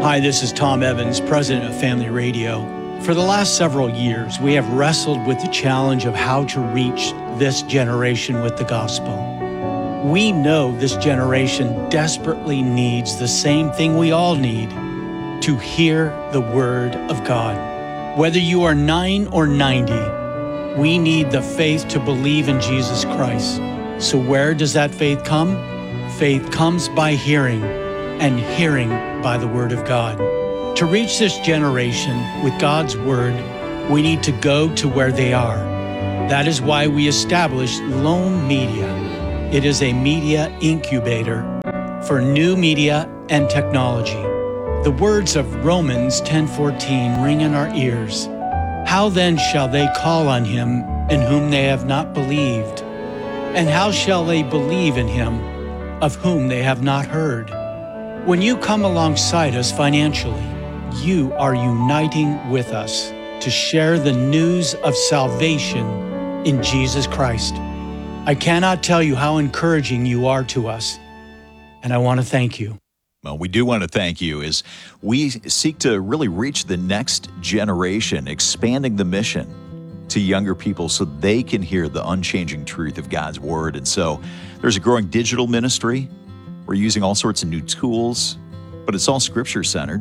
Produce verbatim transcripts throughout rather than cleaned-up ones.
Hi, this is Tom Evans, president of Family Radio. For the last several years, we have wrestled with the challenge of how to reach this generation with the gospel. We know this generation desperately needs the same thing we all need, to hear the word of God. Whether you are nine or ninety, we need the faith to believe in Jesus Christ. So where does that faith come? Faith comes by hearing, and hearing by the word of God. To reach this generation with God's word, we need to go to where they are. That is why we established Loam Media. It is a media incubator for new media and technology. The words of Romans ten fourteen ring in our ears. How then shall they call on him in whom they have not believed? And how shall they believe in him of whom they have not heard? When you come alongside us financially, you are uniting with us to share the news of salvation in Jesus Christ. I cannot tell you how encouraging you are to us, and I want to thank you. Well, we do want to thank you as we seek to really reach the next generation, expanding the mission to younger people so they can hear the unchanging truth of God's word. And so there's a growing digital ministry. We're using all sorts of new tools, but it's all scripture-centered.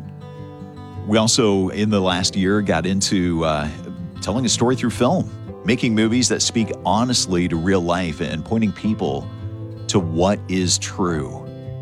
We also, in the last year, got into uh, telling a story through film, making movies that speak honestly to real life and pointing people to what is true.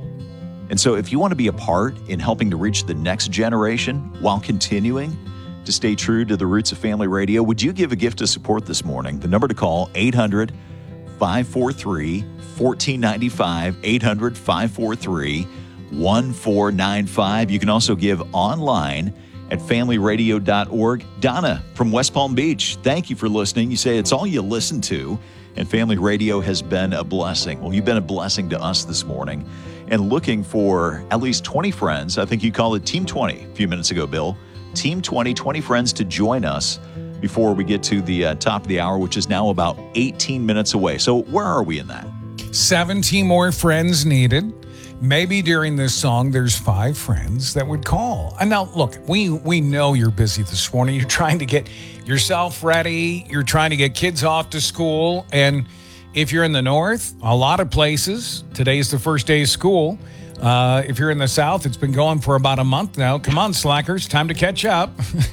And so if you want to be a part in helping to reach the next generation while continuing to stay true to the roots of Family Radio, would you give a gift of support this morning? The number to call, eight hundred, five four three, one four nine five, eight hundred, five four three, one four nine five. You can also give online at family radio dot org. Donna from West Palm Beach, thank you for listening. You say it's all you listen to, and Family Radio has been a blessing. Well, you've been a blessing to us this morning. And looking for at least twenty friends, I think you called it Team twenty a few minutes ago, Bill. Team twenty, twenty friends to join us before we get to the uh, top of the hour, which is now about eighteen minutes away. So where are we in that? seventeen more friends needed. Maybe during this song, there's five friends that would call. And now, look, we we know you're busy this morning. You're trying to get yourself ready. You're trying to get kids off to school. And if you're in the north, a lot of places, today's the first day of school. Uh, if you're in the south, it's been going for about a month now. Come on, slackers, time to catch up.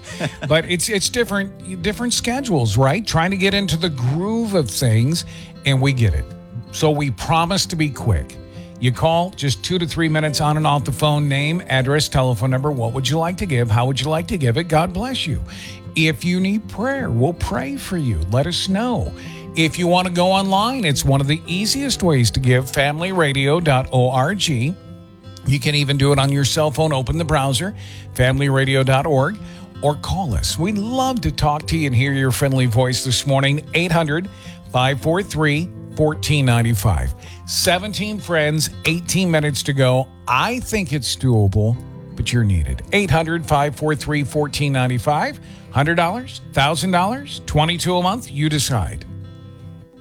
But it's it's different different schedules, right? Trying to get into the groove of things, and we get it. So we promise to be quick. You call, just two to three minutes on and off the phone, name, address, telephone number. What would you like to give? How would you like to give it? God bless you. If you need prayer, we'll pray for you. Let us know. If you want to go online, it's one of the easiest ways to give, family radio dot org. You can even do it on your cell phone. Open the browser, family radio dot org, or call us. We'd love to talk to you and hear your friendly voice this morning. eight hundred, five four three, one four nine five. seventeen friends, eighteen minutes to go. I think it's doable, but you're needed. eight hundred, five four three, one four nine five. one hundred dollars, one thousand dollars, twenty-two a month, you decide.